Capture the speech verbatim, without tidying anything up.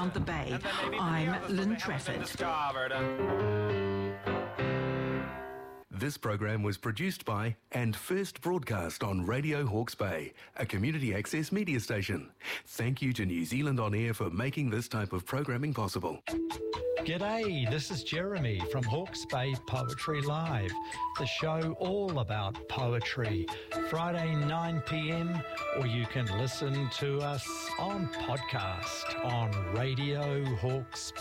around the bay. I'm Lynn Trafford. This program was produced by and first broadcast on Radio Hawke's Bay, a community access media station. Thank you to New Zealand On Air for making this type of programming possible. G'day, this is Jeremy from Hawke's Bay Poetry Live, the show all about poetry. Friday nine p.m, or you can listen to us on podcast on Radio Hawke's